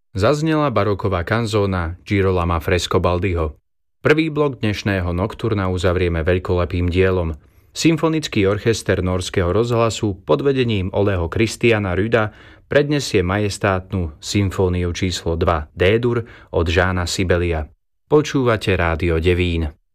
Zaznela baroková kanzóna Girolama Frescobaldiho. Prvý blok dnešného nokturna uzavrieme veľkolepým dielom. Symfonický orchester Norského rozhlasu pod vedením Oleho Christiana Ruda prednesie majestátnu symfóniu číslo 2 D-dur od Jána Sibelia. Počúvate Rádio Devín.